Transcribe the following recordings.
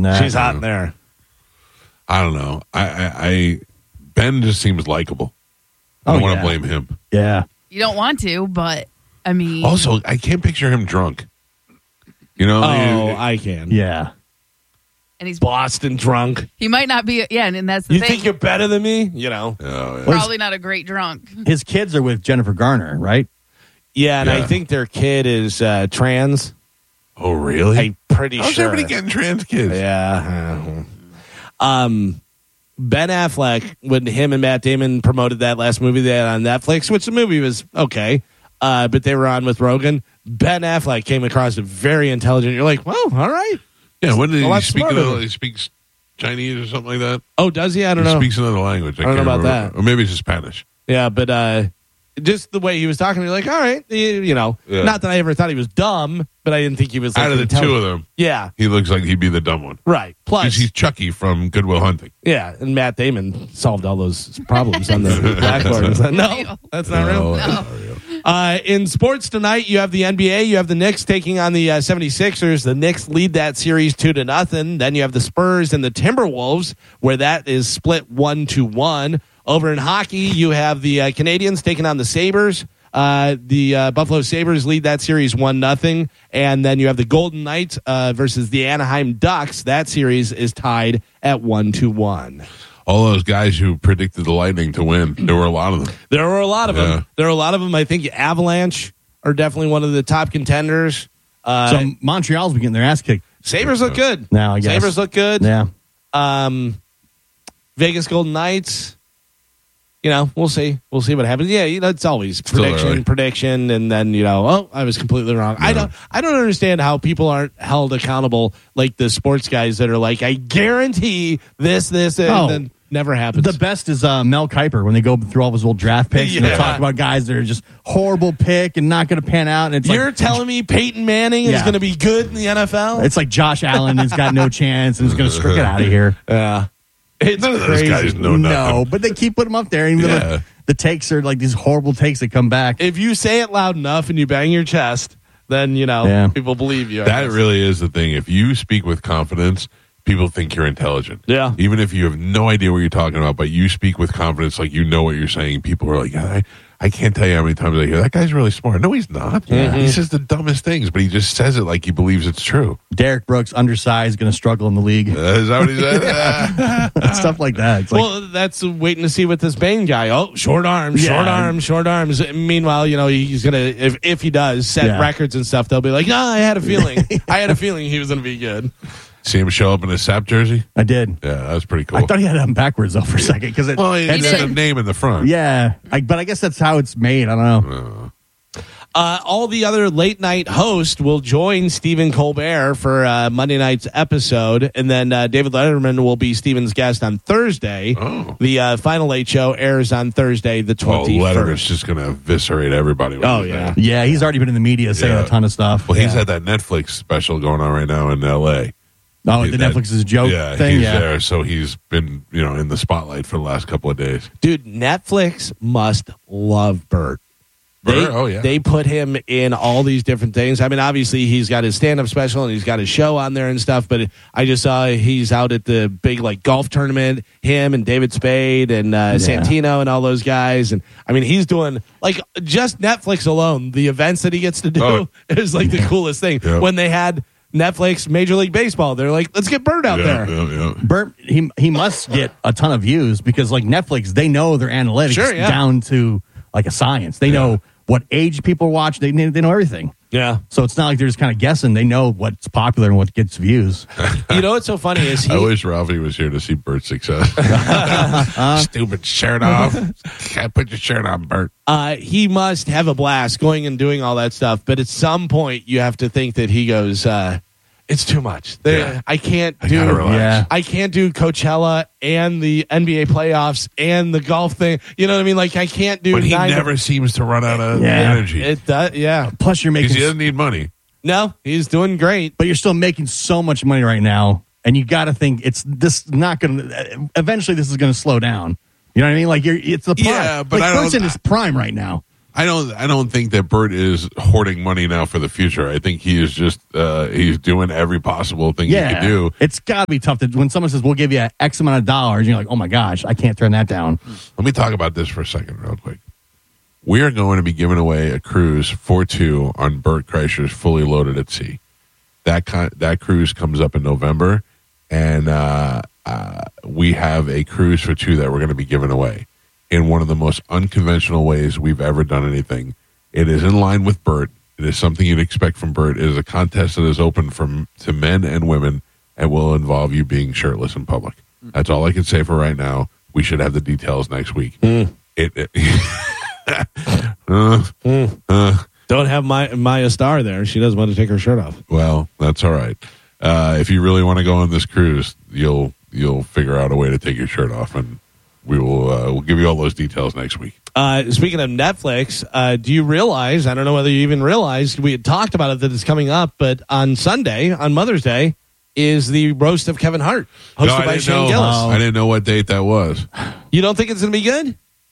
that. She's hot in there. I don't know. I Ben just seems likable. I don't want to blame him. Yeah. You don't want to, but I mean. Also, I can't picture him drunk. You know? I can. Yeah. And he's Boston drunk. He might not be. Yeah, and that's the You thing. think you're better than me? You know? Oh, yeah. Probably not a great drunk. His kids are with Jennifer Garner, right? Yeah, and Yeah. I think their kid is trans. Oh, really? I'm pretty How's sure. everybody getting trans kids? Yeah. Ben Affleck, when him and Matt Damon promoted that last movie they had on Netflix, which the movie was okay, but they were on with Rogan, Ben Affleck came across as very intelligent. You're like, well, all right. Yeah, when did A he lot speak? smarter. He speaks Chinese or something like that? Oh, does he? I don't He know. speaks another language. I don't know can't about remember. that. Or maybe it's just Spanish. Yeah, but just the way he was talking, you're like, all right, you know. Yeah. Not that I ever thought he was dumb, but I didn't think he was like Out of the two of them, Yeah, he looks like he'd be the dumb one. right. Because Plus, he's Chucky from Good Will Hunting. yeah, and Matt Damon solved all those problems on the blackboard. No, that's not real. In sports tonight, you have the NBA. You have the Knicks taking on the 76ers. The Knicks lead that series 2-0. Then you have the Spurs and the Timberwolves, where that is split 1-1. Over in hockey, you have the Canadiens taking on the Sabres. The Buffalo Sabres lead that series 1-0. And then you have the Golden Knights versus the Anaheim Ducks. That series is tied at 1-1. All those guys who predicted the Lightning to win, there were a lot of them. There were a lot of Yeah. them. There are a lot of them. I think Avalanche are definitely one of the top contenders. So Montreal's been getting their ass kicked. Sabres look good. Now, I guess. Sabres look good. Yeah. Vegas Golden Knights. You know, we'll see. We'll see what happens. Yeah, you know, it's always Still early. prediction, and then I was completely wrong. Yeah. I don't understand how people aren't held accountable like the sports guys that are like, I guarantee this, and then never happens. The best is Mel Kiper when they go through all of his old draft picks and they Yeah. talk about guys that are just horrible pick and not going to pan out. And it's You're telling me Peyton Manning is Yeah. going to be good in the NFL? it's like Josh Allen has got no chance and is going to get out of here. Yeah. It's None of those crazy. guys know nothing. No, but they keep putting him up there. Even Yeah. though the takes are like these horrible takes that come back. If you say it loud enough and you bang your chest, then, Yeah. people believe you. I That guess. really is the thing. If you speak with confidence, people think you're intelligent. Yeah. Even if you have no idea what you're talking about, but you speak with confidence, like you know what you're saying, people are like, I can't tell you how many times I hear that guy's really smart. No, he's not. He says the dumbest things, but he just says it like he believes it's true. Derek Brooks, undersized, going to struggle in the league. Is that what he said? Stuff like that. It's like, Well, that's waiting to see with this Bain guy. Oh, short arms. Meanwhile, he's going to, if he does, set Yeah. records and stuff, they'll be like, I had a feeling. I had a feeling he was going to be good. See him show up in a SAP jersey? I did. Yeah, that was pretty cool. I thought he had them backwards, though, for a second. Cause well, he it had a name in the front. yeah. But I guess that's how it's made. I don't know. All the other late night hosts will join Stephen Colbert for Monday night's episode, and then David Letterman will be Stephen's guest on Thursday. Oh. The final Late Show airs on Thursday, the 21st. Letterman's just going to eviscerate everybody. Oh, yeah. Yeah, he's already been in the media saying Yeah. a ton of stuff. Well, he's had that Netflix special going on right now in L.A. Oh, the Netflix is a joke thing? He's Yeah. there, so he's been, in the spotlight for the last couple of days. Dude, Netflix must love Bert. Bert? Oh, yeah. They put him in all these different things. I mean, obviously, he's got his stand-up special and he's got his show on there and stuff, but I just saw he's out at the big, golf tournament, him and David Spade and Santino and all those guys. And, I mean, he's doing, just Netflix alone, the events that he gets to do is, the coolest thing. Yeah. When they had Netflix Major League Baseball, they're like, let's get Bert out there. Yeah. Bert, he must get a ton of views because, Netflix, they know their analytics Sure, yeah. down to, a science. They know what age people watch. They know everything. Yeah. So it's not like they're just kind of guessing. They know what's popular and what gets views. You know what's so funny is I wish Ralphie was here to see Bert's success. Stupid shirt off. Can't put your shirt on, Bert. He must have a blast going and doing all that stuff, but at some point you have to think that he goes, it's too much. Yeah. I can't I gotta relax. Yeah. I can't do Coachella and the NBA playoffs and the golf thing. You know what I mean? I can't do. But he never seems to run out of energy. It does. Yeah. Plus, you're Because making, he doesn't need money. No, he's doing great. but you're still making so much money right now, and you got to think this not going to. Eventually, this is going to slow down. You know what I mean? It's the prime. Yeah, but I Bert's don't- in his prime right now. I don't think that Bert is hoarding money now for the future. I think he is just he's doing every possible thing he can do. It's got to be tough when someone says we'll give you X amount of dollars. And you're like, oh my gosh, I can't turn that down. Let me talk about this for a second, real quick. We are going to be giving away a cruise for 2 on Bert Kreischer's Fully Loaded at Sea. That cruise comes up in November, and we have a cruise for 2 that we're going to be giving away in one of the most unconventional ways we've ever done anything. It is in line with Bert. It is something you'd expect from Bert. It is a contest that is open to men and women and will involve you being shirtless in public. That's all I can say for right now. We should have the details next week. Don't have Maya Starr there. She doesn't want to take her shirt off. Well, that's all right. If you really want to go on this cruise, you'll figure out a way to take your shirt off, and we'll give you all those details next week. Speaking of Netflix, do you realize, I don't know whether you even realized, we had talked about it that it's coming up, but on Sunday, on Mother's Day, is the roast of Kevin Hart, hosted by Shane Gillis. I didn't know what date that was. You don't think it's going to be good?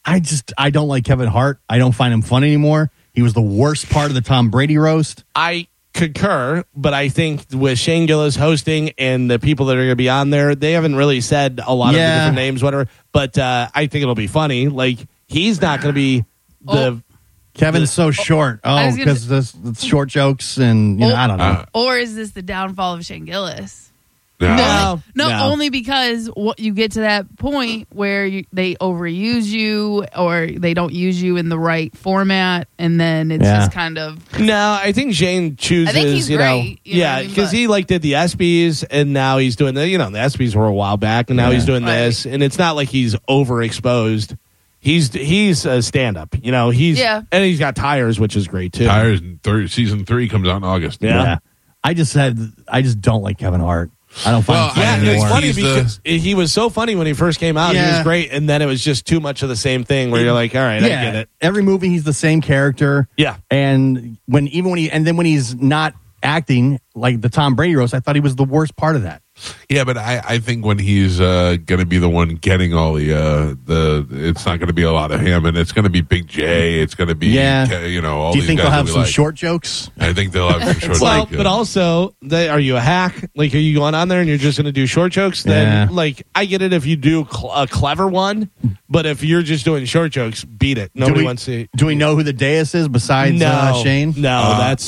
I don't like Kevin Hart. I don't find him fun anymore. He was the worst part of the Tom Brady roast. I concur, but I think with Shane Gillis hosting and the people that are going to be on there, they haven't really said a lot of the different names, whatever. But I think it'll be funny. Like, he's not going to be the... Kevin's so short. Oh, because the short jokes and, I don't know. Or is this the downfall of Shane Gillis? No, only because you get to that point where they overuse you or they don't use you in the right format, and then it's just kind of... No, I think Shane chooses, I think he's great, because he did the ESPYs, and now he's doing the ESPYs were a while back, and now he's doing this, and it's not like he's overexposed. He's a stand-up, and he's got Tires, which is great too. Tires, season 3 comes out in August. Yeah. I just don't like Kevin Hart. I don't find him funny anymore. It's funny because he was so funny when he first came out. Yeah. He was great, and then it was just too much of the same thing where you're like, all right, I get it. Every movie he's the same character. Yeah. And when he's not acting like the Tom Brady roast, I thought he was the worst part of that. Yeah, but I think when he's going to be the one getting all the it's not going to be a lot of him, and it's going to be Big J. It's going to be all Do you these think guys they'll have some like. Short jokes? I think they'll have some short Well, jokes. but also, are you a hack? Like, are you going on there and you're just going to do short jokes? Then, I get it if you do a clever one, but if you're just doing short jokes, beat it. Nobody wants to. Do we know who the dais is besides Shane? No, that's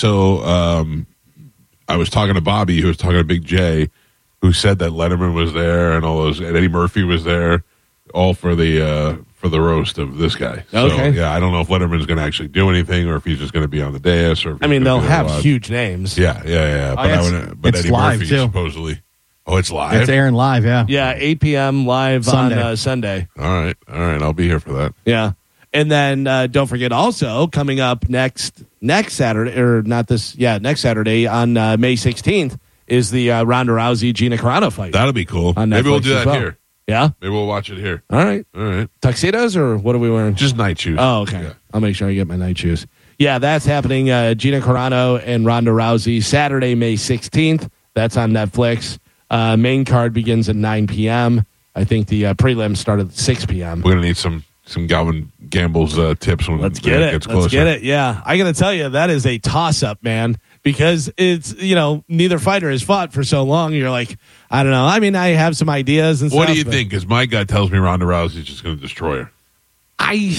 I was talking to Bobby, who was talking to Big J, who said that Letterman was there and all those, and Eddie Murphy was there, all for the roast of this guy. Okay. So, I don't know if Letterman's going to actually do anything, or if he's just going to be on the dais, or if they'll have huge names. Yeah. But it's Eddie live, Murphy too. supposedly. Oh, it's live. It's airing live. Yeah. Yeah, 8 p.m. live Sunday. on Sunday. All right. I'll be here for that. Yeah. And then don't forget also coming up next Saturday, or not this, next Saturday on May 16th is the Ronda Rousey Gina Carano fight. That'll be cool. On Maybe we'll Netflix do as that well. here. Yeah? Maybe we'll watch it here. All right. Tuxedos, or what are we wearing? Just night shoes. Oh, okay. Yeah. I'll make sure I get my night shoes. Yeah, that's happening. Gina Carano and Ronda Rousey, Saturday, May 16th. That's on Netflix. Main card begins at 9 p.m. I think the prelims start at 6 p.m. We're going to need some Galvin Gamble's tips when Let's it get it. gets closer. Let's get it. Yeah. I got to tell you, that is a toss-up, man, because it's, neither fighter has fought for so long. You're like, I don't know. I mean, I have some ideas and stuff. What do you think? Because my gut tells me Ronda Rousey's just going to destroy her. I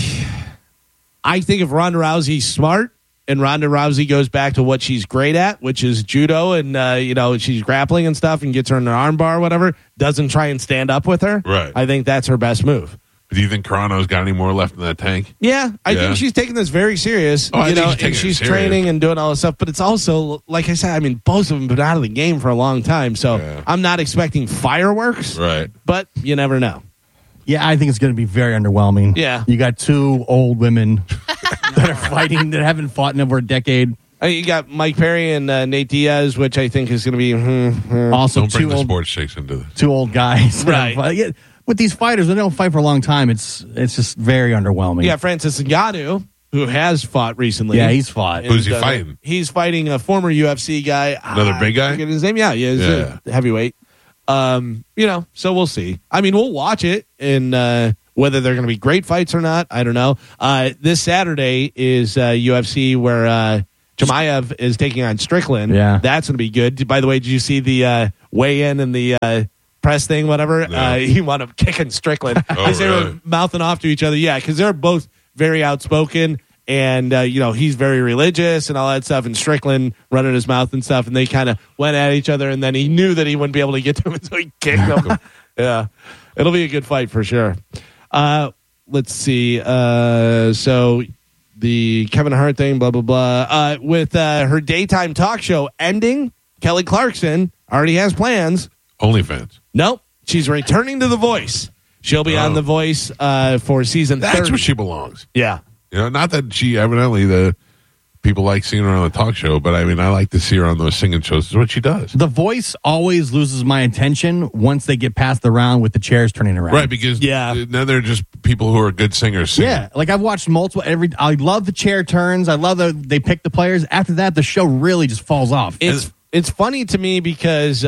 think if Ronda Rousey's smart and Ronda Rousey goes back to what she's great at, which is judo, and she's grappling and stuff, and gets her in an arm bar or whatever, doesn't try and stand up with her. Right. I think that's her best move. Do you think Carano's got any more left in that tank? Yeah, I think she's taking this very serious. Oh, I think she's taking and it she's serious. training and doing all this stuff. But it's also, like I said, I mean, both of them have been out of the game for a long time. So I'm not expecting fireworks. Right. But you never know. Yeah, I think it's going to be very underwhelming. Yeah. You got two old women that are fighting that haven't fought in over a decade. You got Mike Perry and Nate Diaz, which I think is going to be Also, Don't bring two the old, sports chicks into this. two old guys. Right. Yeah, with these fighters, when they don't fight for a long time, it's just very underwhelming. You got Francis Ngannou, who has fought recently. Yeah, he's fought. Who's he fighting? He's fighting a former UFC guy. Another big guy? I forget his name. Yeah, he's a heavyweight. So we'll see. I mean, we'll watch it and Whether they're going to be great fights or not, I don't know. This Saturday is UFC where Chimaev is taking on Strickland. Yeah. That's going to be good. By the way, did you see the weigh-in and the press thing, whatever? No. He wound up kicking Strickland because they were mouthing off to each other. Yeah, because they're both very outspoken. And, he's very religious and all that stuff, and Strickland running his mouth and stuff, and they kind of went at each other, and then he knew that he wouldn't be able to get to him, so he kicked him. Yeah. It'll be a good fight for sure. Let's see. So the Kevin Hart thing, blah, blah, blah. With her daytime talk show ending, Kelly Clarkson already has plans. OnlyFans. Nope. She's returning to The Voice. She'll be on The Voice for season 30. That's where she belongs. Yeah. Not that she evidently the people like seeing her on the talk show, but I mean, I like to see her on those singing shows. It's what she does. The Voice always loses my attention once they get past the round with the chairs turning around. Right, because then they're just people who are good singers singing. Yeah, like I've watched multiple. I love the chair turns. I love that they pick the players. After that, the show really just falls off. It's funny to me because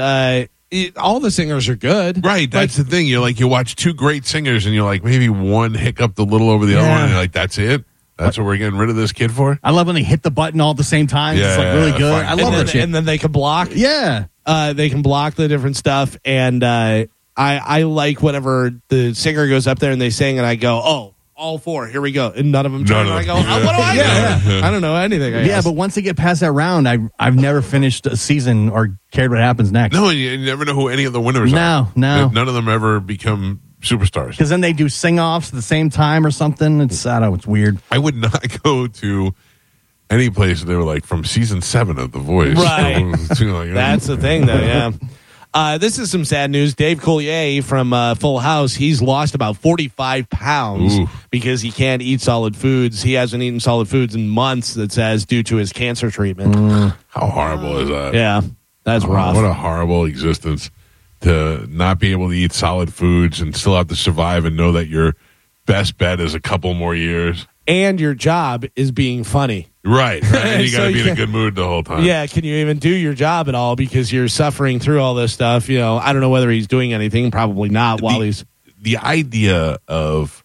all the singers are good. Right, that's the thing. You watch two great singers, and you're like, maybe one hiccuped a little over the other one, and you're like, that's it. That's what we're getting rid of this kid for? I love when they hit the button all at the same time. Yeah, it's like really good. I love that shit. And then they can block. Yeah. They can block the different stuff. And I like whenever the singer goes up there and they sing and I go, oh, all four, here we go. And none of them turn. And I go, what do I know? I don't know anything. I guess. But once they get past that round, I've never finished a season or cared what happens next. No, you never know who any of the winners are. No. None of them ever become superstars. Because then they do sing-offs at the same time or something. It's weird. I would not go to any place they were like from season 7 of The Voice. Right. That's the thing, though, yeah. This is some sad news. Dave Coulier from Full House, he's lost about 45 pounds because he can't eat solid foods. He hasn't eaten solid foods in months, it says, due to his cancer treatment. How horrible is that? Yeah, that's rough. What a horrible existence to not be able to eat solid foods and still have to survive and know that your best bet is a couple more years. And your job is being funny. Right. And you got to be in a good mood the whole time. Yeah, can you even do your job at all because you're suffering through all this stuff? I don't know whether he's doing anything, probably not while he's... The idea of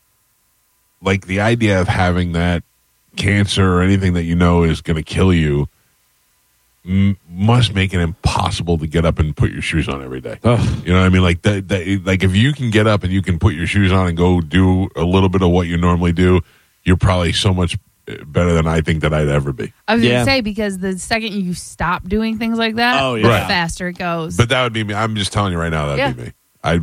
having that cancer or anything that is going to kill you must make it impossible to get up and put your shoes on every day. You know what I mean? Like like if you can get up and you can put your shoes on and go do a little bit of what you normally do, you're probably so much better than I think that I'd ever be. I was going to say, because the second you stop doing things like that, the faster it goes. But that would be me. I'm just telling you right now, that'd be me.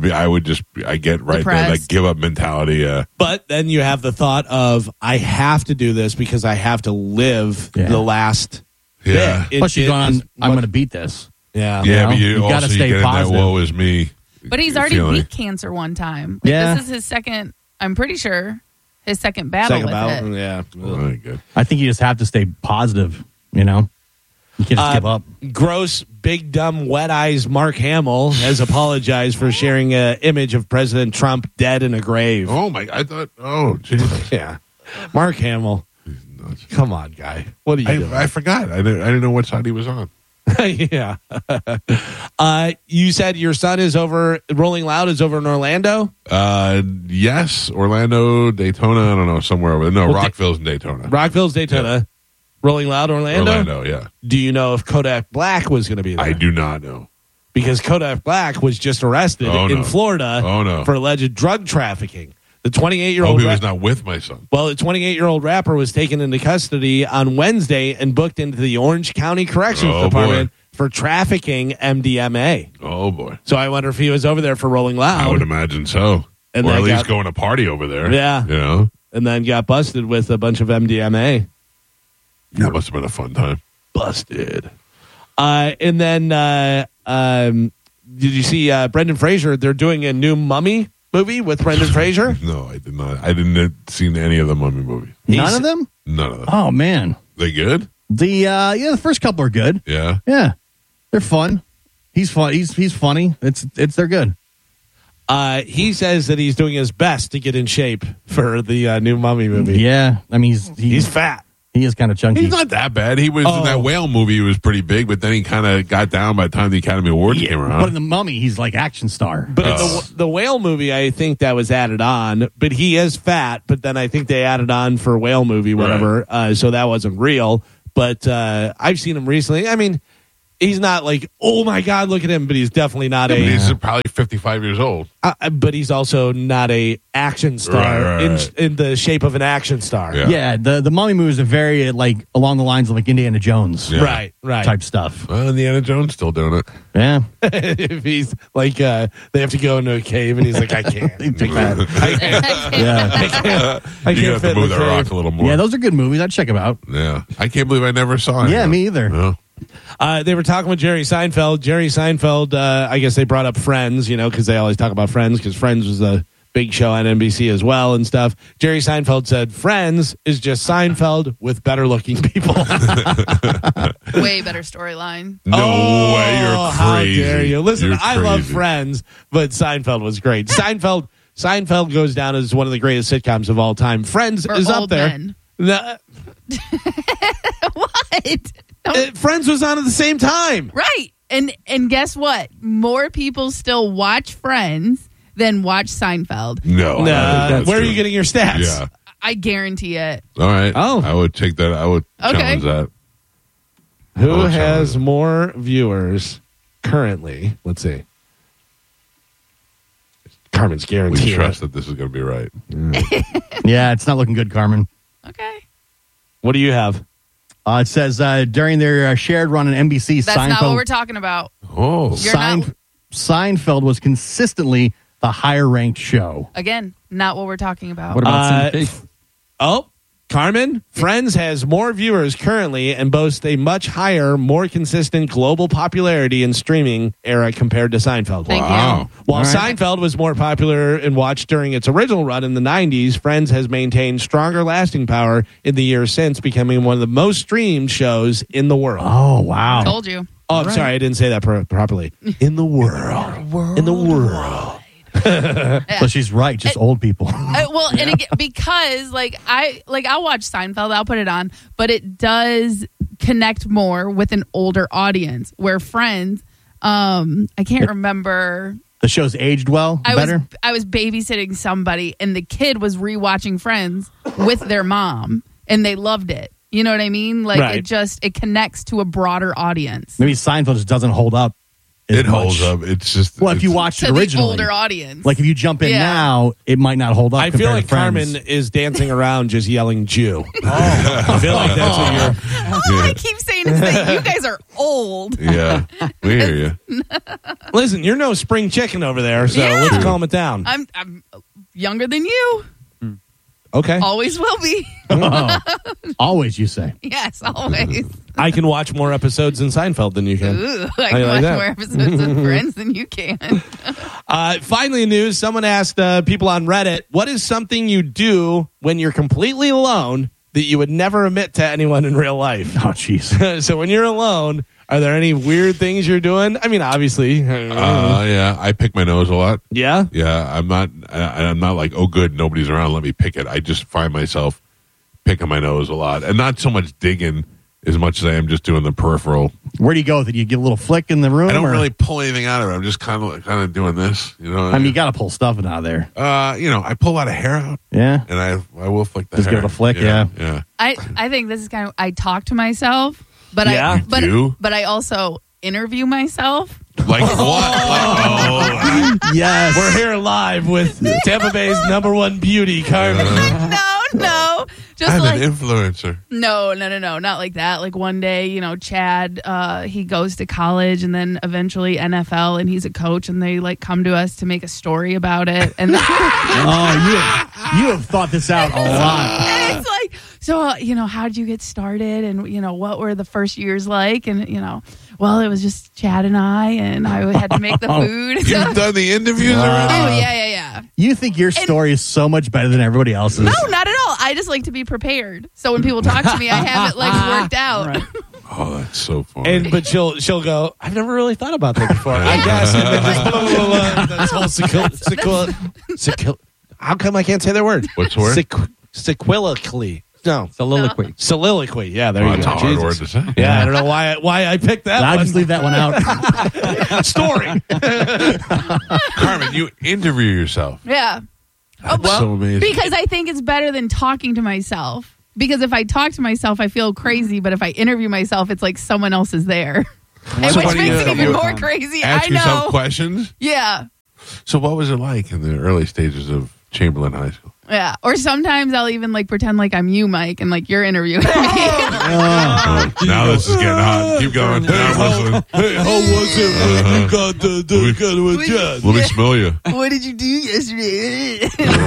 I get right Depressed. there, that give up mentality. But then you have the thought of, I have to do this because I have to live the last bit. Plus you're going, I'm going to beat this. Yeah. Yeah, but you got to stay get positive. In that woa is me. But he's already beat cancer one time. This is his second, I'm pretty sure, his second battle with it. Yeah. Very good. I think you just have to stay positive, You can't just give up. Gross, big, dumb, wet eyes Mark Hamill has apologized for sharing an image of President Trump dead in a grave. Oh, jeez. Yeah. Mark Hamill. Come on, guy. What are you doing? I forgot. I didn't know what side he was on. Yeah. You said your son is over, Rolling Loud is over in Orlando? Yes. Orlando, Daytona, I don't know, somewhere over there. No, Rockville's in Daytona. Rockville's Daytona. Yeah. Rolling Loud, Orlando? Orlando, yeah. Do you know if Kodak Black was going to be there? I do not know. Because Kodak Black was just arrested in Florida for alleged drug trafficking. The 28-year-old he was not with my son. Well, the 28-year-old rapper was taken into custody on Wednesday and booked into the Orange County Corrections Department for trafficking MDMA. Oh, boy. So I wonder if he was over there for Rolling Loud. I would imagine so. Or at least going to party over there. Yeah. And then got busted with a bunch of MDMA. That must have been a fun time. Busted. And then, did you see Brendan Fraser? They're doing a new Mummy movie with Brendan Fraser? No, I did not. I didn't see any of the Mummy movies. None of them? None of them. Oh, man. They good? The first couple are good. Yeah. Yeah. They're fun. He's fun. He's funny. They're good. He says that he's doing his best to get in shape for the new Mummy movie. Yeah. I mean, he's fat. He is kind of chunky. He's not that bad. He was in that whale movie. He was pretty big, but then he kind of got down by the time the Academy Awards came around. But in The Mummy, he's like action star. But in the whale movie, I think that was added on. But he is fat. But then I think they added on for whale movie, whatever. Right. So that wasn't real. But I've seen him recently. I mean, he's not like, oh my God, look at him. But he's definitely not He's probably 55 years old. But he's also not a action star Right. in the shape of an action star. Yeah, the Mummy movies are very like along the lines of like Indiana Jones Right. type stuff. Well, Indiana Jones still doing it. Yeah. If he's like, they have to go into a cave and he's like, I can't. Big fat. I can't. Yeah. I You can't have fit to in move the that rock cave. a little more. Yeah, those are good movies. I'd check them out. Yeah. I can't believe I never saw it. Yeah, me either. No. They were talking with Jerry Seinfeld. Jerry Seinfeld, I guess they brought up Friends, because they always talk about Friends, because Friends was a big show on NBC as well and stuff. Jerry Seinfeld said, Friends is just Seinfeld with better looking people. Way better storyline. No way. You're How crazy. dare you? Listen, You're I love crazy. Friends, but Seinfeld was great. Seinfeld goes down as one of the greatest sitcoms of all time. Friends For is up old there. men. No, What? Friends was on at the same time. Right. And guess what? More people still watch Friends than watch Seinfeld. No. I don't think that's Where are true. you getting your stats? Yeah. I guarantee it. All right. Oh. I would take that. I would challenge that. Who Oh, has sorry. more viewers currently? Let's see. Carmen's We guaranteed. trust that this is going to be right. Yeah, it's not looking good, Carmen. Okay. What do you have? It says during their shared run on NBC, That's Seinfeld, not what we're talking about. Oh. You're not- Seinfeld was consistently the higher ranked show. Again, not what we're talking about. What about Cindy Pig? Carmen, Friends has more viewers currently and boasts a much higher, more consistent global popularity in streaming era compared to Seinfeld. Thank Wow. you. While All right. Seinfeld was more popular and watched during its original run in the 90s, Friends has maintained stronger lasting power in the years since, becoming one of the most streamed shows in the world. Oh, wow. Told you. Oh, I'm sorry, I didn't say that properly. In the world. In the world. So she's right, just old people. Well, and again, because I'll watch Seinfeld, I'll put it on, but it does connect more with an older audience. Where Friends, I can't remember. The show's aged well, better. I was babysitting somebody, and the kid was rewatching Friends with their mom, and they loved it. You know what I mean? Like Right. it connects to a broader audience. Maybe Seinfeld just doesn't hold up. as It holds much. up. It's just. Well, if you it's- watched To it the originally, older audience. like if you jump in Yeah. now, it might not hold up. I feel compared like to Friends. Carmen is dancing around just yelling Jew. I feel like that's what you're. All I keep saying is that you guys are old. Yeah. We hear you. Listen, you're no spring chicken over there, so Yeah. let's calm it down. I'm younger than you. Okay. Always will be. Oh. Always, you say. Yes, always. I can watch more episodes in Seinfeld than you can. Ooh, How I you can like watch that? more episodes of Friends than you can. Finally, in news, someone asked people on Reddit, what is something you do when you're completely alone that you would never admit to anyone in real life? Oh, jeez. So when you're alone, are there any weird things you're doing? I mean, obviously. Yeah. I pick my nose a lot. Yeah? Yeah. I'm not like, oh, good, nobody's around. Let me pick it. I just find myself picking my nose a lot, and not so much digging as much as I am just doing the peripheral. Where do you go with it? You get a little flick in the room? I don't or- really pull anything out of it. I'm just kind of doing this. You know. I mean, you got to pull stuff out of there. I pull a lot of hair out, Yeah. and I will flick the Just hair. give it a flick, yeah. Yeah. I think this is kind of I talk to myself, but Yeah? but I also interview myself. Like what? Yes. We're here live with Tampa Bay's #1 beauty, Carmen. No, just I'm like an influencer. no, not like that. Like one day, Chad, he goes to college and then eventually NFL, and he's a coach, and they like come to us to make a story about it, and Oh, you have thought this out a lot. and it's like, so how'd you get started, and what were the first years like, and well, it was just Chad and I had to make the food. You've done the interviews Oh already? yeah. You think your story is so much better than everybody else's. No, not at all. I just like to be prepared. So when people talk to me, I have it like worked out. Oh, that's so funny. But she'll go, I've never really thought about that before. I guess. And then just blah, blah, blah, blah. This whole how come I can't say that word? What's the word? Sequilically. No. Soliloquy. Yeah, there you That's go. a hard word Jesus. to say. Yeah, I don't know why I picked that I'll one. just leave that one out. Story. Carmen, you interview yourself. Yeah. That's so amazing. Because I think it's better than talking to myself. Because if I talk to myself, I feel crazy. But if I interview myself, it's like someone else is there. And So which what do makes you it do? even more crazy. Ask I know. yourself questions. Yeah. So what was it like in the early stages of Chamberlain High School? Yeah. Or sometimes I'll even like pretend like I'm you, Mike, and like you're interviewing me. Now this is getting hot. Keep going. Now listen. Hey, how was it when you got the job? Let me smell you. What did you do yesterday?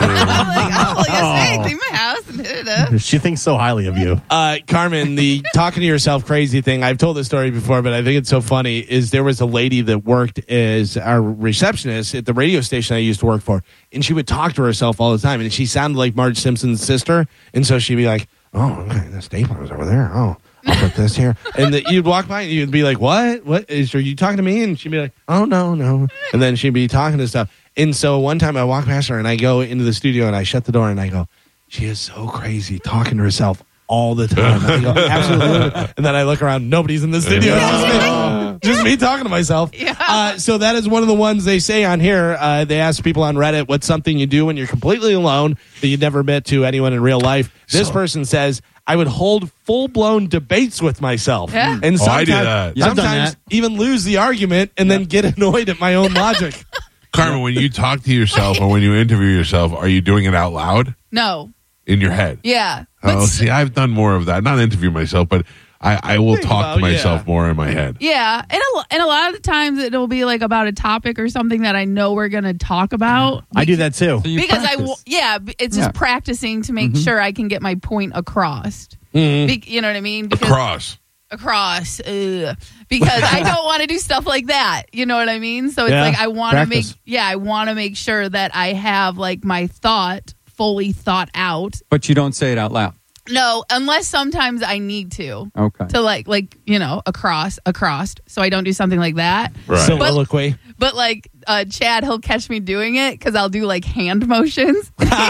I'm like, yesterday I cleaned my house and da-da-da. She thinks so highly of you. Carmen, the talking to yourself crazy thing, I've told this story before, but I think it's so funny, is there was a lady that worked as our receptionist at the radio station I used to work for, and she would talk to herself all the time, and she sounded like Marge Simpson's sister, and so she'd be like, oh, okay, the stapler's over there. Oh, I'll put this here. And you'd walk by and you'd be like, what? Are you talking to me? And she'd be like, oh, no. And then she'd be talking to stuff. And so one time I walk past her and I go into the studio and I shut the door and I go, she is so crazy talking to herself all the time. I go, absolutely. And then I look around, nobody's in the studio. Just me talking to myself. Yeah. So that is one of the ones they say on here. They ask people on Reddit, what's something you do when you're completely alone that you never met to anyone in real life? This person says, I would hold full-blown debates with myself. Yeah. And I do that. Yeah, I've done sometimes that. even lose the argument and then get annoyed at my own logic. Carmen, when you talk to yourself or when you interview yourself, are you doing it out loud No. in your head? Yeah. Oh, see, I've done more of that. Not interview myself, but I will talk about- to myself yeah. more in my head. Yeah, and a lot of the times it'll be like about a topic or something that I know we're going to talk about. I do that too. So you Because practice. it's just Yeah. practicing to make sure I can get my point across. Mm-hmm. You know what I mean? Across. Because I don't want to do stuff like that. You know what I mean? So it's Yeah, like I want to practice. make sure that I have like my thought fully thought out. But you don't say it out loud. No, unless sometimes I need to Okay. like across. So I don't do something like that. Right. Soliloquy. But like Chad, he'll catch me doing it because I'll do like hand motions.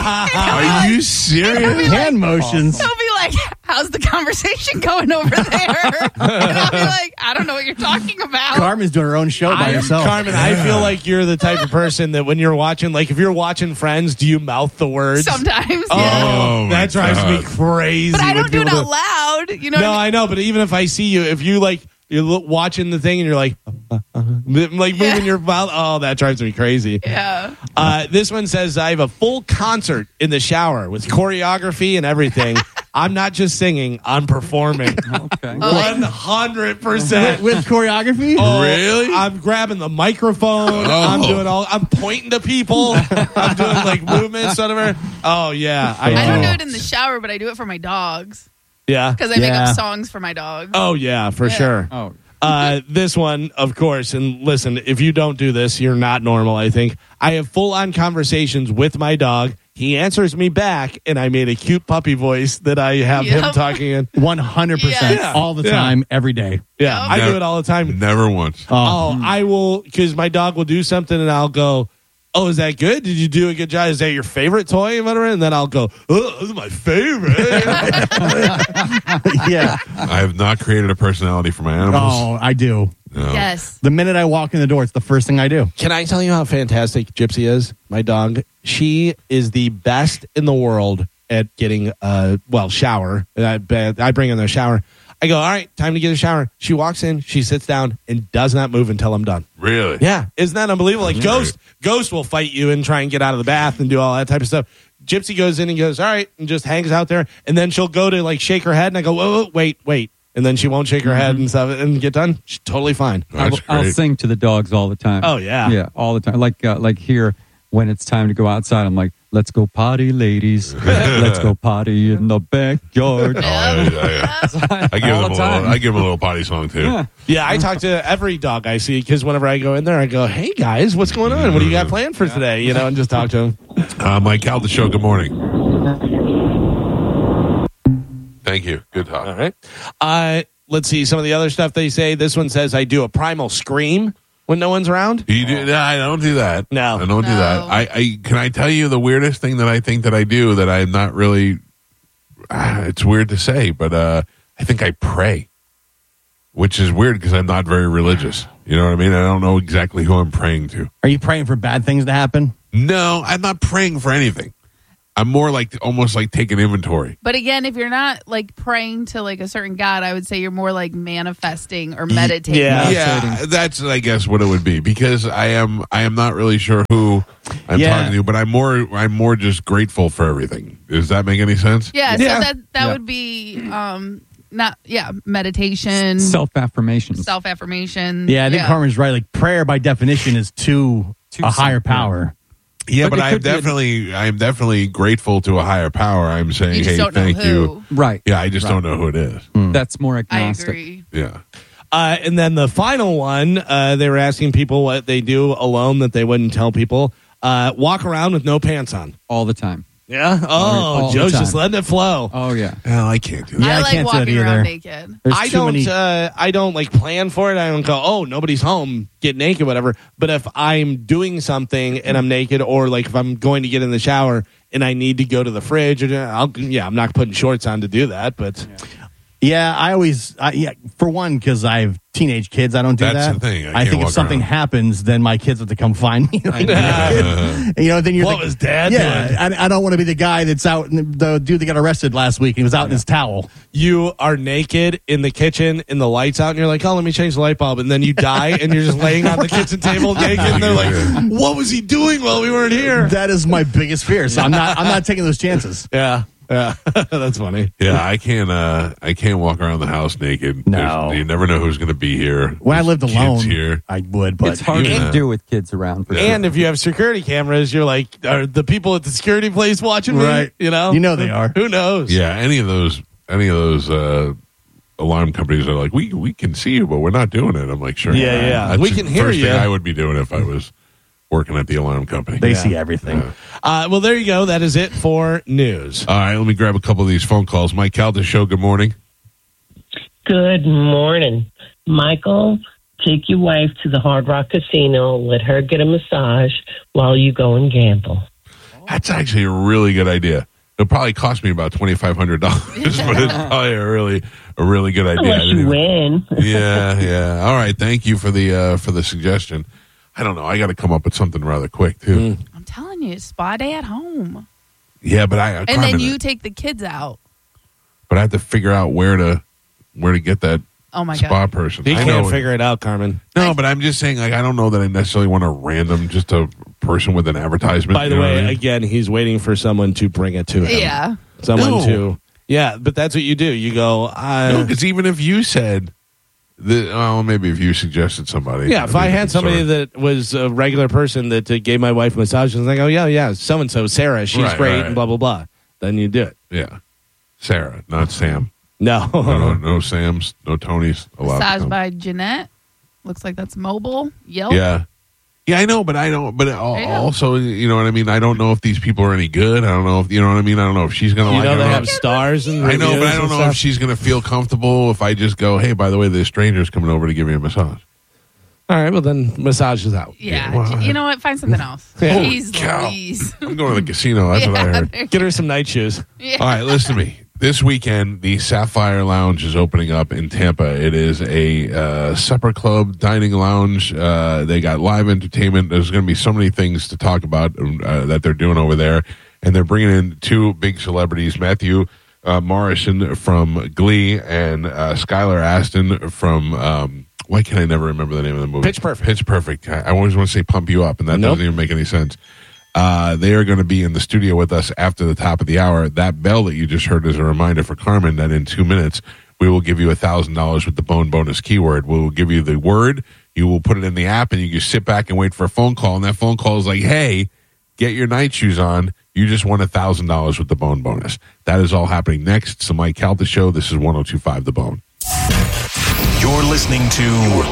Are you serious? Hand motions. He'll be like, "How's the conversation going over there?" And I'll be like, "I don't know what you're talking about." Carmen's doing her own show by herself. Carmen, I feel like you're the type of person that when you're watching, like if you're watching Friends, do you mouth the words? Sometimes, Oh, yeah. Oh, that my drives me God. crazy. But I when don't do it people out loud. You know No, what I mean? I know, but even if I see you, if you like, you're watching the thing and you're like moving your mouth, oh, that drives me crazy. Yeah. This one says, I have a full concert in the shower with choreography and everything. I'm not just singing, I'm performing. Okay. 100%. With choreography? Oh, Really? I'm grabbing the microphone. I'm pointing to people. I'm doing like movements, whatever. Oh, yeah. I don't do it in the shower, but I do it for my dogs Yeah. because I make Yeah. up songs for my dogs. Oh, yeah, for sure. Oh, This one, of course, and listen, if you don't do this, you're not normal, I think. I have full-on conversations with my dog. He answers me back, and I made a cute puppy voice that I have him Yep. talking in. 100% Yeah. all the Yeah. time, every day. Yeah, Yep. I Never- do it all the time. Never once. Oh, I will, because my dog will do something, and I'll go, oh, is that good? Did you do a good job? Is that your favorite toy? Whatever. And then I'll go, oh, this is my favorite. Yeah. I have not created a personality for my animals. Oh, I do. No. Yes. The minute I walk in the door, it's the first thing I do. Can I tell you how fantastic Gypsy is? My dog. She is the best in the world at getting shower. I bring her in the shower. I go, all right, time to get a shower. She walks in, she sits down, and does not move until I'm done. Really? Yeah, isn't that unbelievable? Like Ghost will fight you and try and get out of the bath and do all that type of stuff. Gypsy goes in and goes, all right, and just hangs out there, and then she'll go to like shake her head, and I go, whoa, wait, and then she won't shake her head and stuff and get done. She's totally fine. That's I'll great. sing to the dogs all the time. Oh, yeah. Yeah, all the time. Like here, when it's time to go outside, I'm like, let's go potty, ladies. Let's go potty in the backyard. Oh, yeah. I give All them the time. I give them a little potty song too. Yeah. Yeah, I talk to every dog I see because whenever I go in there, I go, hey, guys, what's going on? What do you got planned for today? You know, and just talk to them. Mike Calda, good morning. Thank you. Good talk. All right. Let's see some of the other stuff they say. This one says I do a primal scream when no one's around. You do? No, I don't do that. No. I don't do that. No. I can I tell you the weirdest thing that I think that I do that I'm not really it's weird to say, but I think I pray, which is weird because I'm not very religious. You know what I mean? I don't know exactly who I'm praying to. Are you praying for bad things to happen? No, I'm not praying for anything. I'm more like almost like taking inventory. But again, if you're not like praying to like a certain God, I would say you're more like manifesting or meditating. Yeah, that's I guess what it would be, because I am not really sure who I'm talking to, but I'm more just grateful for everything. Does that make any sense? Yeah, so that would be meditation, self-affirmation. Yeah, I think Carmen's right. Like prayer by definition is to a higher power. Yeah, but I'm definitely grateful to a higher power. I'm saying, hey, thank you. Right. Yeah, I just don't know who it is. That's more agnostic. I agree. Yeah. And then the final one, they were asking people what they do alone that they wouldn't tell people. Walk around with no pants on. All the time. Yeah? Oh, Joe's just letting it flow. Oh, yeah. Well, I can't do that. I like can't do walking that around either. naked. I don't like plan for it. I don't go, oh, nobody's home, get naked, whatever. But if I'm doing something and I'm naked, or like if I'm going to get in the shower and I need to go to the fridge, I'm not putting shorts on to do that. But Yeah, I always, for one, because I have teenage kids, I don't do That's that. the thing. I I can't think if walk something around. happens, then my kids have to come find me. Like, then you're what was Dad doing? I don't want to be the guy that's out, the dude that got arrested last week, and he was out in his towel. you are naked in the kitchen and the lights out and you're like, oh, let me change the light bulb. And then you die and you're just laying on the kitchen table naked. And they're like, what was he doing while we weren't here? That is my biggest fear. So I'm not taking those chances. Yeah. That's funny. Yeah, I can't walk around the house naked. No. You never know who's going to be here. When I lived There's alone, kids here. I would, but It's hard to do with kids around. And if you have security cameras, you're like, are the people at the security place watching me? Right. You know they are. Who knows? Yeah, any of those alarm companies are like, we can see you, but we're not doing it. I'm like, sure. Yeah. That's We the can hear first you. thing I would be doing if I was working at the alarm company. they see everything. Well, there you go. That is it for news. All right, let me grab a couple of these phone calls. Mike Calda Show, good morning. Good morning. Michael, take your wife to the Hard Rock Casino. Let her get a massage while you go and gamble. That's actually a really good idea. It'll probably cost me about $2,500, but it's probably a really good idea. Unless you win. Yeah. All right, thank you for the suggestion. I don't know. I got to come up with something rather quick too. I'm telling you, spa day at home. Yeah, but And then you take the kids out. But I have to figure out where to get that Oh my spa God. person. You I can't know figure it out, Carmen. No, but I'm just saying, like, I don't know that I necessarily want just a person with an advertisement. By the you know way, what I mean? again, he's waiting for someone to bring it to him. Yeah. Yeah, but that's what you do. You go, No, because even if you said, maybe if you suggested somebody. yeah, if I had somebody that was a regular person that gave my wife massages, and I go, yeah, so-and-so, Sarah, she's Right, great, right. and blah, blah, blah. Then you do it. Yeah. Sarah, not Sam. No. No Sams, no Tonys. Massage by Jeanette. Looks like that's mobile. Yelp. Yeah. Yeah, I know, but I don't. But also, you know what I mean. I don't know if these people are any good. I don't know if you know what I mean. I don't know if she's gonna You like know it. they have stars and I know, but reviews I don't and know stuff. if she's gonna feel comfortable if I just go, hey, by the way, this stranger's coming over to give me a massage. All right, well then massage is out. Yeah. Well, You know what? Find something else. Holy Jeez cow. Louise. I'm going to the casino. That's what I heard. Get her some night shoes. Yeah. All right, listen to me. This weekend, the Sapphire Lounge is opening up in Tampa. It is a supper club, dining lounge. They got live entertainment. There's going to be so many things to talk about that they're doing over there. And they're bringing in two big celebrities, Matthew Morrison from Glee and Skylar Astin from, why can I never remember the name of the movie? Pitch Perfect. Pitch Perfect. I always want to say Pump You Up, and that Nope. doesn't even make any sense. They are going to be in the studio with us after the top of the hour. That bell that you just heard is a reminder for Carmen that in 2 minutes, we will give you $1,000 with the Bone Bonus keyword. We will give you the word. You will put it in the app, and you can sit back and wait for a phone call. And that phone call is like, hey, get your night shoes on. You just won $1,000 with the Bone Bonus. That is all happening next. It's the Mike Calta Show. This is 102.5 The Bone. You're listening to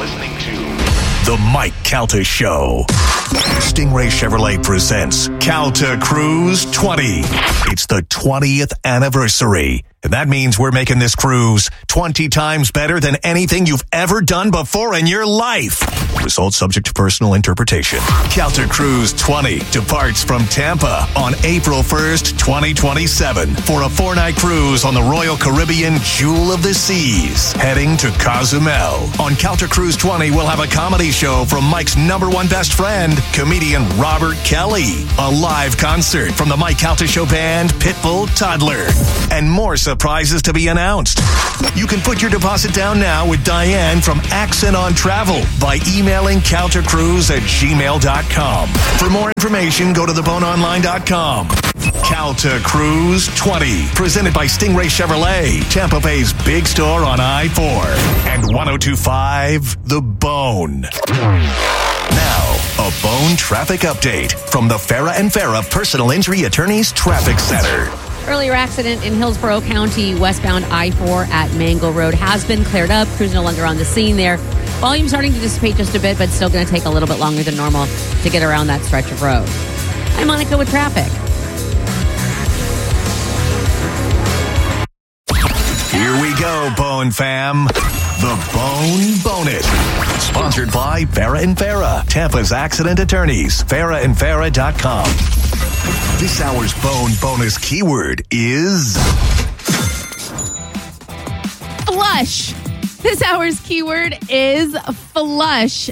The Mike Calta Show. Stingray Chevrolet presents Calta Cruise 20. It's the 20th anniversary, And that means we're making this cruise 20 times better than anything you've ever done before in your life. Results subject to personal interpretation. Calta Cruise 20 departs from Tampa on April 1st, 2027 for a 4-night cruise on the Royal Caribbean Jewel of the Seas, heading to Cozumel. On Calta Cruise 20, we'll have a comedy show from Mike's number one best friend, comedian Robert Kelly, a live concert from the Mike Calta Show band Pitbull Toddler, and more surprises to be announced. You can put your deposit down now with Diane from Accent on Travel by emailing caltacruise@gmail.com. For more information, go to theboneonline.com. Calta Cruise 20, presented by Stingray Chevrolet, Tampa Bay's big store on I-4 and 102.5 The Bone. Now, a Bone traffic update from the Farah and Farah Personal Injury Attorneys Traffic Center. Earlier accident in Hillsborough County, westbound I-4 at Mango Road has been cleared up. Crews no longer on the scene there. Volume starting to dissipate just a bit, but still going to take a little bit longer than normal to get around that stretch of road. I'm Monica with traffic. Here we go, Bone fam. The Bone Bonus. Sponsored by Farah and Farah, Tampa's accident attorneys. FarahandFarah.com. This hour's Bone Bonus keyword is Flush. This hour's keyword is flush.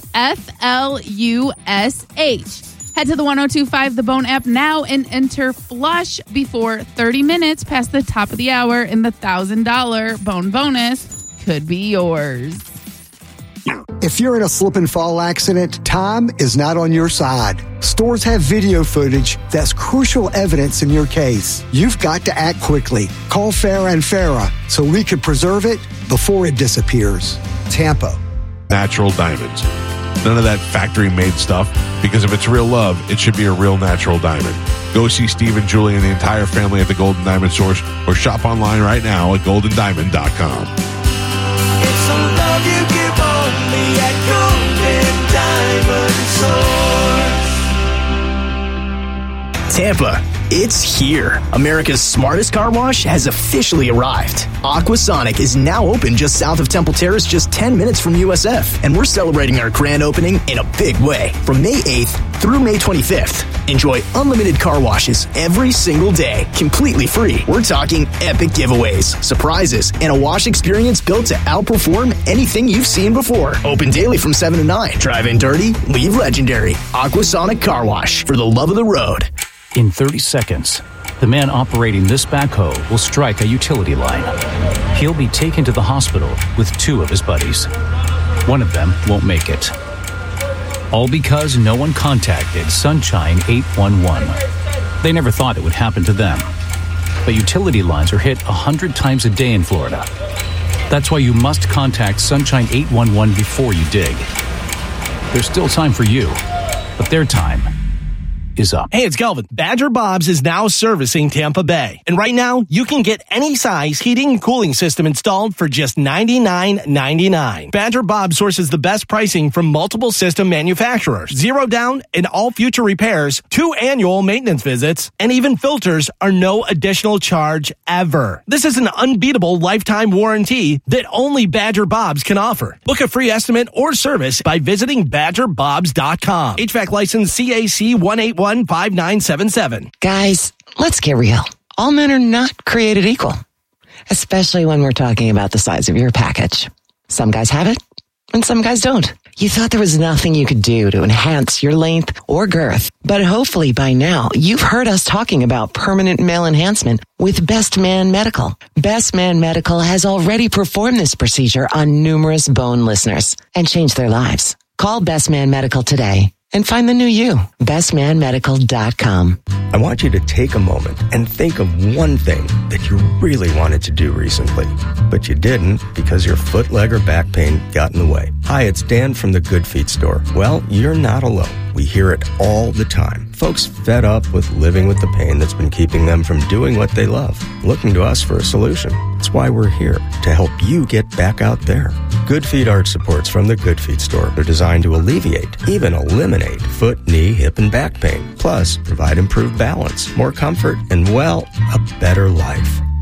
F-L-U-S-H. Head to the 102.5 The Bone app now and enter flush before 30 minutes past the top of the hour, and the $1,000 Bone Bonus could be yours. If you're in a slip and fall accident, time is not on your side. Stores have video footage that's crucial evidence in your case. You've got to act quickly. Call Farah and Farah so we can preserve it before it disappears. Tampa. Natural diamonds. None of that factory-made stuff, because if it's real love, it should be a real natural diamond. Go see Steve and Julie and the entire family at the Golden Diamond Source, or shop online right now at goldendiamond.com. It's some love you give only at Golden Diamond Source. Tampa, it's here. America's smartest car wash has officially arrived. Aquasonic is now open just south of Temple Terrace, just 10 minutes from USF. And we're celebrating our grand opening in a big way. From May 8th through May 25th. Enjoy unlimited car washes every single day, completely free. We're talking epic giveaways, surprises, and a wash experience built to outperform anything you've seen before. Open daily from 7 to 9. Drive in dirty, leave legendary. Aquasonic Car Wash, for the love of the road. In 30 seconds, the man operating this backhoe will strike a utility line. He'll be taken to the hospital with 2 of his buddies. One of them won't make it. All because no one contacted Sunshine 811. They never thought it would happen to them. But utility lines are hit 100 times a day in Florida. That's why you must contact Sunshine 811 before you dig. There's still time for you, but their time is up. Hey, it's Kelvin. Badger Bob's is now servicing Tampa Bay. And right now, you can get any size heating and cooling system installed for just $99.99. Badger Bob sources the best pricing from multiple system manufacturers. 0 down in all future repairs, 2 annual maintenance visits, and even filters are no additional charge ever. This is an unbeatable lifetime warranty that only Badger Bob's can offer. Book a free estimate or service by visiting BadgerBobs.com. HVAC license CAC 1815977. Guys, let's get real. All men are not created equal, especially when we're talking about the size of your package. Some guys have it, and some guys don't. You thought there was nothing you could do to enhance your length or girth, but hopefully by now you've heard us talking about permanent male enhancement with Best Man Medical. Best Man Medical has already performed this procedure on numerous bone listeners and changed their lives. Call Best Man Medical today and find the new you. BestManMedical.com. I want you to take a moment and think of one thing that you really wanted to do recently, but you didn't because your foot, leg, or back pain got in the way. Hi, it's Dan from the Good Feet store. Well, you're not alone. We hear it all the time. Folks fed up with living with the pain that's been keeping them from doing what they love, looking to us for a solution. That's why we're here, to help you get back out there. Good Feet arch supports from the Good Feet store are designed to alleviate, even eliminate, foot, knee, hip, and back pain. Plus, provide improved balance, more comfort, and, well, a better life.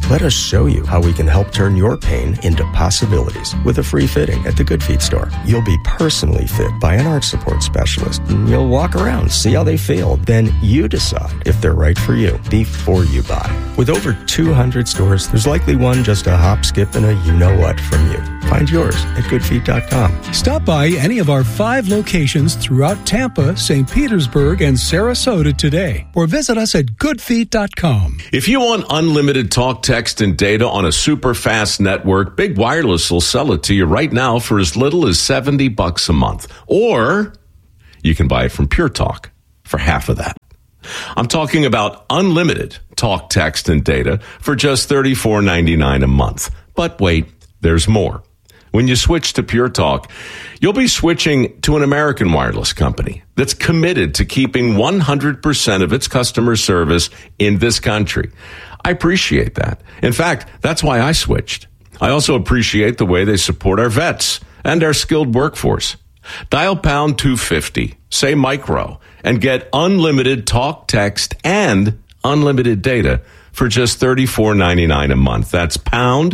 Let us show you how we can help turn your pain into possibilities with a free fitting at the Good Feet store. You'll be personally fit by an arch support specialist. You'll walk around, see how they feel. Then you decide if they're right for you before you buy. With over 200 stores, there's likely one just a hop, skip, and a you-know-what from you. Find yours at goodfeet.com. Stop by any of our 5 locations throughout Tampa, St. Petersburg, and Sarasota today, or visit us at goodfeet.com. If you want unlimited talk, text, and data on a super fast network, Big Wireless will sell it to you right now for as little as $70 a month. Or you can buy it from Pure Talk for half of that. I'm talking about unlimited talk, text, and data for just $34.99 a month. But wait, there's more. When you switch to Pure Talk, you'll be switching to an American wireless company that's committed to keeping 100% of its customer service in this country. I appreciate that. In fact, that's why I switched. I also appreciate the way they support our vets and our skilled workforce. Dial pound 250, say micro, and get unlimited talk, text, and unlimited data for just $34.99 a month. That's pound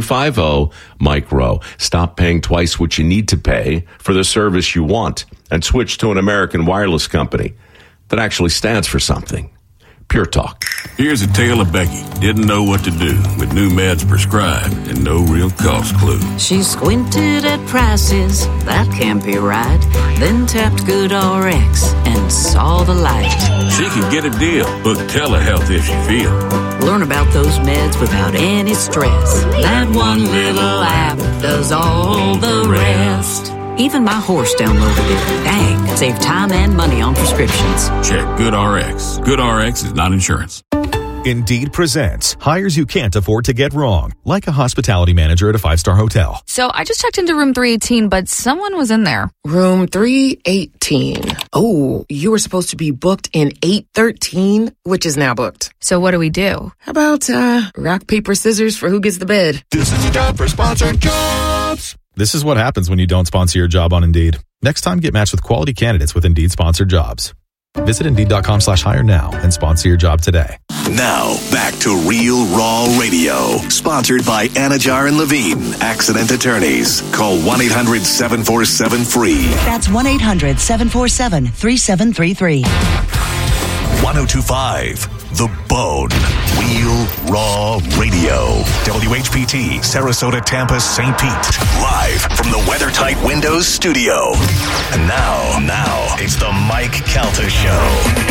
250 micro. Stop paying twice what you need to pay for the service you want and switch to an American wireless company that actually stands for something. Pure Talk. Here's a tale of Becky. Didn't know what to do with new meds prescribed and no real cost clue. She squinted at prices, that can't be right. Then tapped GoodRx and saw the light. She could get a deal. Book telehealth if you feel. Learn about those meds without any stress. That one little app does all the rest. Even my horse downloaded it. Dang, save time and money on prescriptions. Check GoodRx. GoodRx is not insurance. Indeed presents hires you can't afford to get wrong, like a hospitality manager at a 5-star hotel. So I just checked into room 318, but someone was in there. Room 318. Oh, you were supposed to be booked in 813, which is now booked. So what do we do? How about rock, paper, scissors for who gets the bed? This is time for sponsored jobs. This is what happens when you don't sponsor your job on Indeed. Next time, get matched with quality candidates with Indeed sponsored jobs. Visit Indeed.com/hire now and sponsor your job today. Now, back to Real Raw Radio. Sponsored by Anajar and Levine, accident attorneys. Call 1-800-747-FREE. That's 1-800-747-3733. 1025, The Bone. Real Raw Radio. WHPT, Sarasota, Tampa, St. Pete. Live from the WeatherTight Windows studio. And now, it's the Mike Calta Show.